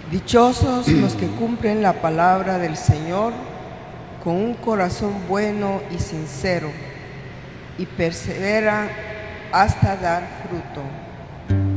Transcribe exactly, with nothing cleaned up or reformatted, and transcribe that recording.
Dichosos los que cumplen la palabra del Señor con un corazón bueno y sincero y perseveran hasta dar fruto.